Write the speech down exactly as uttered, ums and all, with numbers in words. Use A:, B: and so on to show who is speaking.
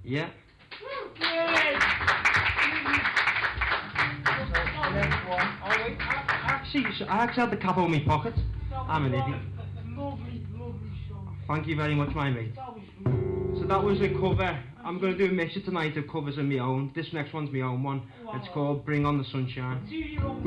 A: Yeah.
B: Yes.
A: The next one. Oh wait, I, I actually, I actually had the cap on my pocket. I'm an idiot.
B: Lovely, lovely song.
A: Thank you very much, my mate.
B: That was good.
A: So that was a cover. I'm going to do a mixture tonight of covers of my own. This next one's my own one. It's called Bring on the Sunshine.
B: Do your own